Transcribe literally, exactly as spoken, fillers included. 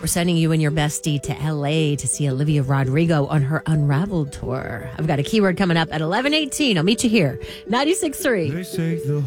sending you and your bestie to L A to see Olivia Rodrigo on her Unraveled tour. I've got a keyword coming up at eleven eighteen. I'll meet you here. ninety-six point three. They say the